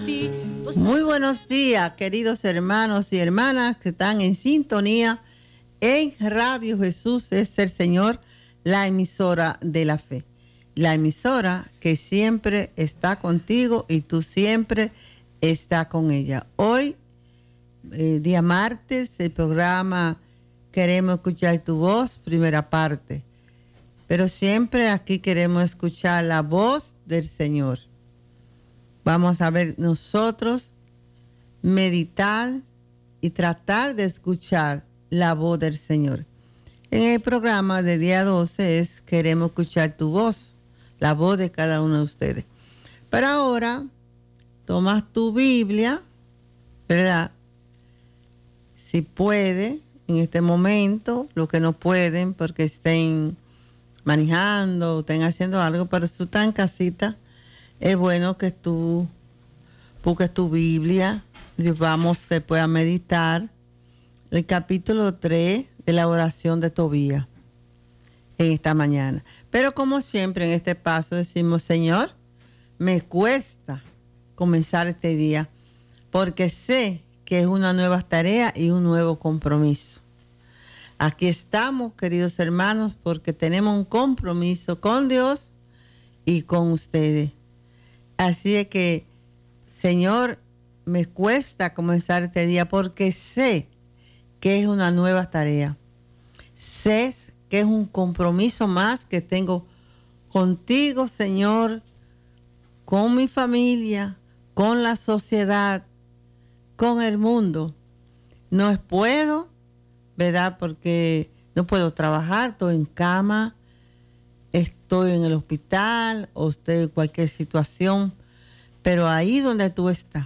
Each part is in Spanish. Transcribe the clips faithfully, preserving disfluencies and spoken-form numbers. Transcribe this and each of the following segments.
ti. Muy buenos días, queridos hermanos y hermanas que están en sintonía en Radio Jesús es el Señor, la emisora de la fe. La emisora que siempre está contigo y tú siempre estás con ella. Hoy, eh, día martes, el programa Queremos escuchar tu voz, primera parte. Pero siempre aquí queremos escuchar la voz del Señor. Vamos a ver nosotros meditar y tratar de escuchar la voz del Señor. En el programa de día doce es Queremos escuchar tu voz, la voz de cada uno de ustedes. Pero ahora, tomas tu Biblia, ¿verdad? Si puede, en este momento, los que no pueden porque estén manejando o estén haciendo algo, pero si tú estás en casita, es bueno que tú busques tu Biblia y vamos después a meditar el capítulo tres de la oración de Tobías en esta mañana. Pero como siempre en este paso decimos, Señor, me cuesta comenzar este día porque sé que es una nueva tarea y un nuevo compromiso. Aquí estamos, queridos hermanos, porque tenemos un compromiso con Dios y con ustedes. Así es que, Señor, me cuesta comenzar este día porque sé que es una nueva tarea. Sé que es un compromiso más que tengo contigo, Señor, con mi familia, con la sociedad, con el mundo. No puedo, ¿verdad? Porque no puedo trabajar, estoy en cama, estoy en el hospital o estoy en cualquier situación, pero ahí donde tú estás,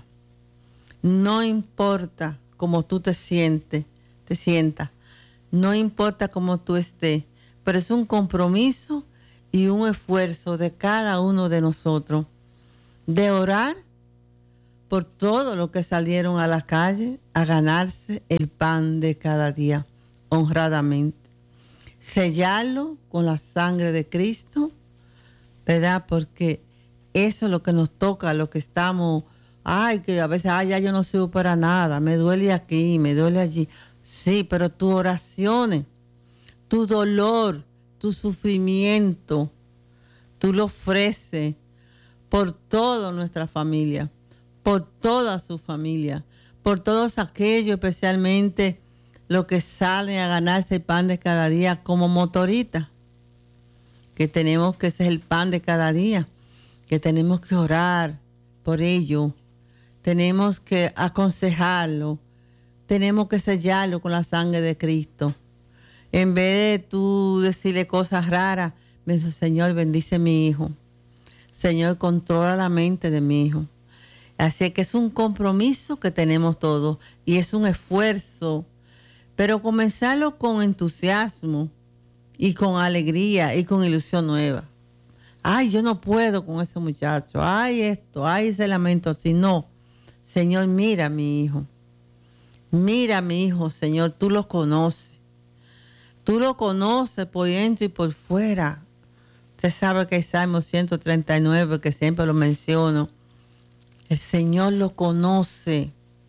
no importa cómo tú te sientes, te sientas, no importa cómo tú estés, pero es un compromiso y un esfuerzo de cada uno de nosotros de orar por todos los que salieron a la calle a ganarse el pan de cada día honradamente. Sellarlo con la sangre de Cristo, ¿verdad? Porque eso es lo que nos toca, lo que estamos, ay, que a veces, ay, ya yo no sirvo para nada, me duele aquí, me duele allí. Sí, pero tus oraciones, tu dolor, tu sufrimiento, tú lo ofreces por toda nuestra familia, por toda su familia, por todos aquellos, especialmente los que salen a ganarse el pan de cada día como motoristas, que tenemos que ser el pan de cada día, que tenemos que orar por ello, tenemos que aconsejarlo, tenemos que sellarlo con la sangre de Cristo. En vez de tú decirle cosas raras, me dice, Señor, bendice a mi hijo. Señor, controla la mente de mi hijo. Así que es un compromiso que tenemos todos y es un esfuerzo, pero comenzarlo con entusiasmo y con alegría y con ilusión nueva. Ay, yo no puedo con ese muchacho. Ay, esto, ay, ese lamento así. No, Señor, mira a mi hijo. Mira a mi hijo, Señor, tú lo conoces. Tú lo conoces por dentro y por fuera. Usted sabe que hay Salmo ciento treinta y nueve, que siempre lo menciono. El Señor lo conoce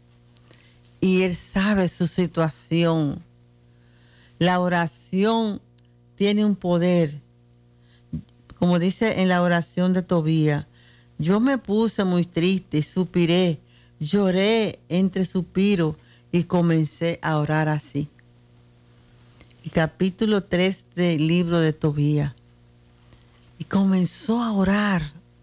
y Él sabe su situación. La oración tiene un poder. Como dice en la oración de Tobías, yo me puse muy triste y suspiré, lloré entre suspiros y comencé a orar así. El capítulo tres del libro de Tobías. Y comenzó a orar.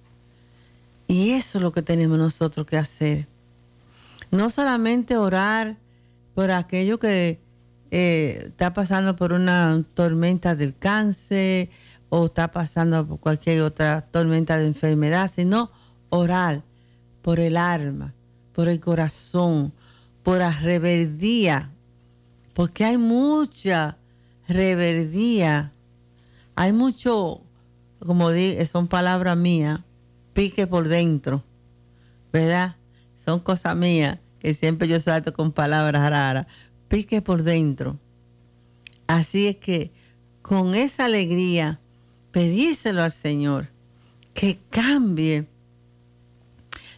Y eso es lo que tenemos nosotros que hacer. No solamente orar por aquello que eh, está pasando por una tormenta del cáncer o está pasando por cualquier otra tormenta de enfermedad, sino orar por el alma, por el corazón, por la rebeldía, porque hay mucha rebeldía, hay mucho, como digo, son palabras mías, pique por dentro, ¿verdad? Son cosas mías que siempre yo salto con palabras raras, pique por dentro. Así es que con esa alegría, pedíselo al Señor, que cambie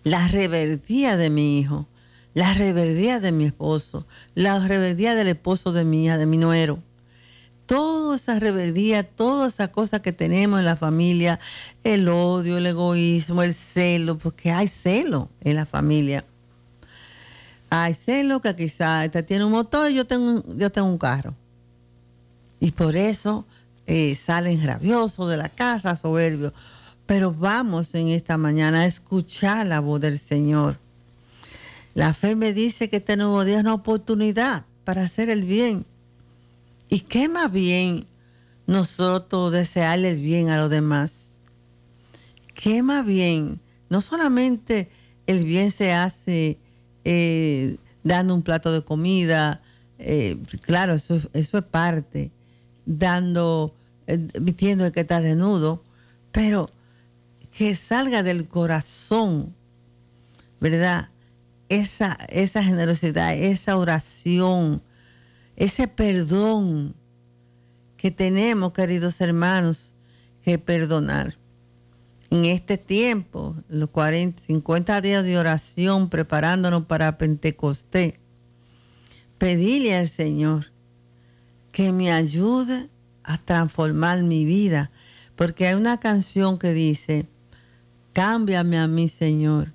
la rebeldía de mi hijo, la rebeldía de mi esposo, la rebeldía del esposo de mi hija, de mi nuero. Toda esa rebeldía, todas esas cosas que tenemos en la familia, el odio, el egoísmo, el celo, porque hay celo en la familia. Hay celo que quizás este tiene un motor y yo tengo, yo tengo un carro. Y por eso eh, salen rabiosos de la casa, soberbios. Pero vamos en esta mañana a escuchar la voz del Señor. La fe me dice que este nuevo día es una oportunidad para hacer el bien. ¿Y qué más bien nosotros desearles bien a los demás? ¿Qué más bien? No solamente el bien se hace eh, dando un plato de comida, eh, claro, eso, eso es parte, dando, eh, vistiendo el que está desnudo, pero que salga del corazón, ¿verdad? Esa, esa generosidad, esa oración, ese perdón que tenemos, queridos hermanos, que perdonar. En este tiempo, los cuarenta, cincuenta días de oración, preparándonos para Pentecostés, pedirle al Señor que me ayude a transformar mi vida, porque hay una canción que dice, cámbiame a mí, Señor,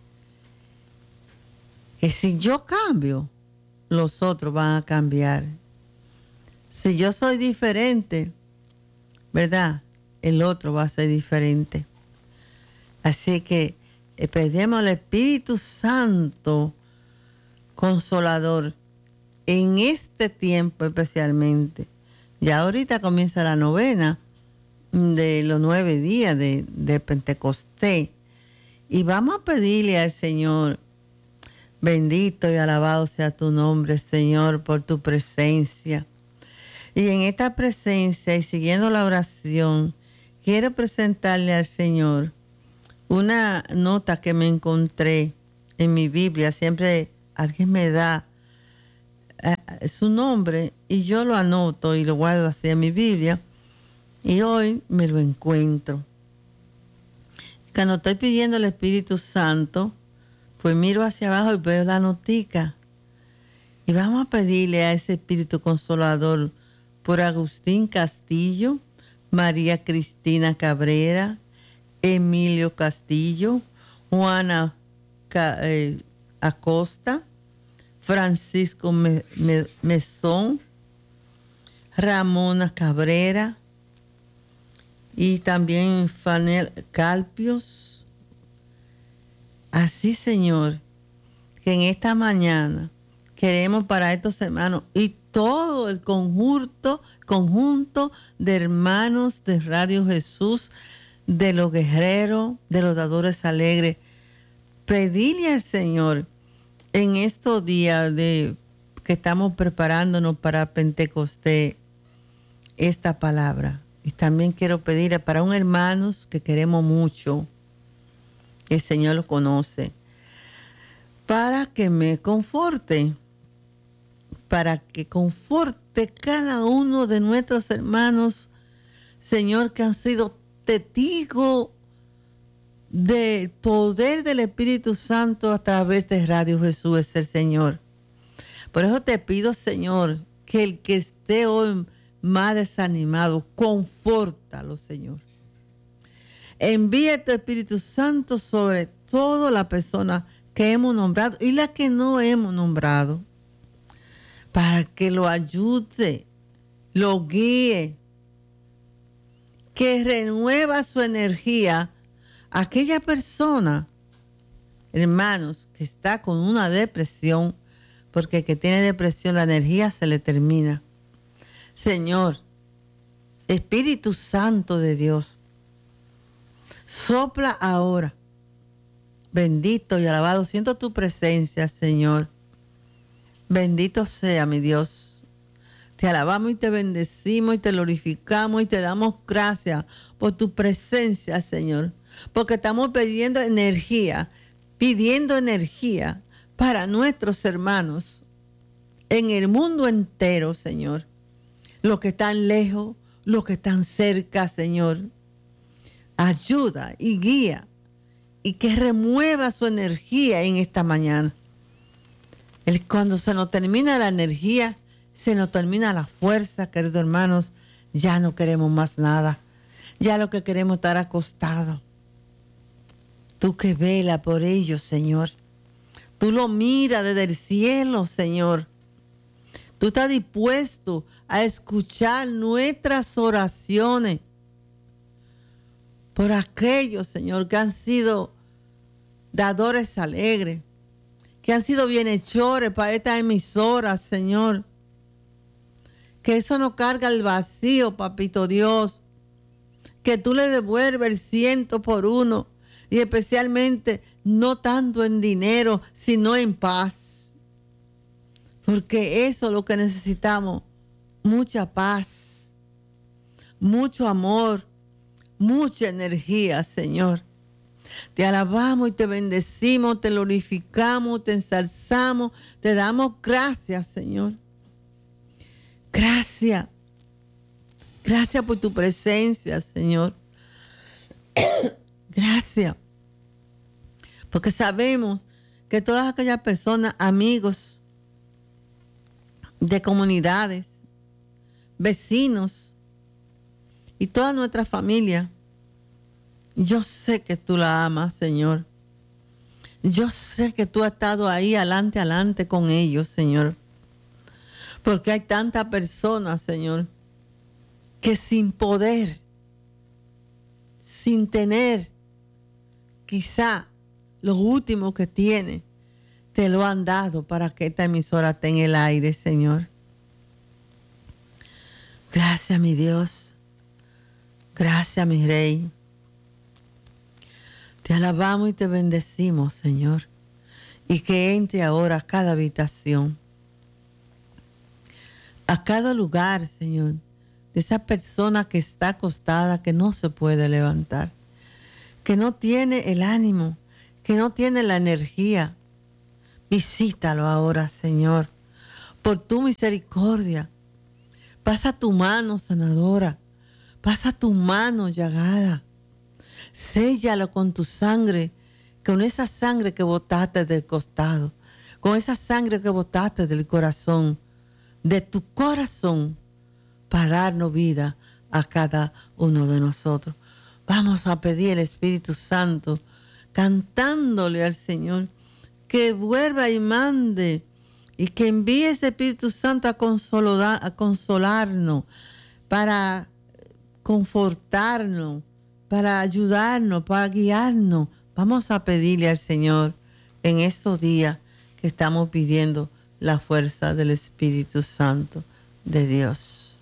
que si yo cambio, los otros van a cambiar. Si yo soy diferente, ¿verdad? El otro va a ser diferente. Así que eh, pedimos al Espíritu Santo Consolador en este tiempo especialmente. Ya ahorita comienza la novena de los nueve días de, de Pentecostés. Y vamos a pedirle al Señor, bendito y alabado sea tu nombre, Señor, por tu presencia. Y en esta presencia y siguiendo la oración, quiero presentarle al Señor una nota que me encontré en mi Biblia. Siempre alguien me da uh, su nombre y yo lo anoto y lo guardo así en mi Biblia. Y hoy me lo encuentro. Cuando estoy pidiendo al Espíritu Santo, pues miro hacia abajo y veo la notica. Y vamos a pedirle a ese Espíritu Consolador por Agustín Castillo, María Cristina Cabrera, Emilio Castillo, Juana eh, Acosta, Francisco Me, Me, Mesón, Ramona Cabrera y también Fanel Calpios. Así, Señor, que en esta mañana queremos para estos hermanos y todo el conjunto, conjunto de hermanos de Radio Jesús, de los guerreros, de los dadores alegres, pedirle al Señor en estos días de que estamos preparándonos para Pentecostés esta palabra. Y también quiero pedirle para un hermano que queremos mucho, el Señor lo conoce, para que me conforte, para que conforte cada uno de nuestros hermanos, Señor, que han sido testigos del poder del Espíritu Santo a través de Radio Jesús es el Señor. Por eso te pido, Señor, que el que esté hoy más desanimado, confórtalo, Señor. Envía tu Espíritu Santo sobre toda la persona que hemos nombrado y la que no hemos nombrado, para que lo ayude, lo guíe, que renueva su energía. Aquella persona, hermanos, que está con una depresión, porque el que tiene depresión, la energía se le termina. Señor, Espíritu Santo de Dios, sopla ahora. Bendito y alabado, siento tu presencia, Señor. Bendito sea mi Dios. Te alabamos y te bendecimos y te glorificamos y te damos gracias por tu presencia, Señor. Porque estamos pidiendo energía, pidiendo energía para nuestros hermanos en el mundo entero, Señor. Los que están lejos, los que están cerca, Señor. Ayuda y guía y que remueva su energía en esta mañana. El, cuando se nos termina la energía, se nos termina la fuerza, queridos hermanos, ya no queremos más nada. Ya lo que queremos es estar acostados. Tú que vela por ellos, Señor. Tú lo miras desde el cielo, Señor. Tú estás dispuesto a escuchar nuestras oraciones por aquellos, Señor, que han sido dadores alegres, que han sido bienhechores para esta emisora, Señor. Que eso no carga el vacío, Papito Dios. Que tú le devuelves el ciento por uno. Y especialmente no tanto en dinero, sino en paz. Porque eso es lo que necesitamos. Mucha paz. Mucho amor. Mucha energía, Señor. Te alabamos y te bendecimos, te glorificamos, te ensalzamos, te damos gracias, Señor. Gracias. Gracias por tu presencia, Señor. Gracias. Porque sabemos que todas aquellas personas, amigos de comunidades, vecinos y toda nuestra familia, yo sé que tú la amas, Señor. Yo sé que tú has estado ahí adelante, adelante con ellos, Señor. Porque hay tantas personas, Señor, que sin poder, sin tener quizá lo último que tiene, te lo han dado para que esta emisora esté en el aire, Señor. Gracias, mi Dios. Gracias, mi Rey. Te alabamos y te bendecimos, Señor. Y que entre ahora a cada habitación, a cada lugar, Señor, de esa persona que está acostada, que no se puede levantar, que no tiene el ánimo, que no tiene la energía. Visítalo ahora, Señor, por tu misericordia. Pasa tu mano sanadora, pasa tu mano llagada. Séllalo con tu sangre, con esa sangre que botaste del costado, con esa sangre que botaste del corazón, de tu corazón, para darnos vida a cada uno de nosotros. Vamos a pedir al Espíritu Santo, cantándole al Señor, que vuelva y mande, y que envíe ese Espíritu Santo a, consolar, a consolarnos, para confortarnos, para ayudarnos, para guiarnos. Vamos a pedirle al Señor en estos días que estamos pidiendo la fuerza del Espíritu Santo de Dios.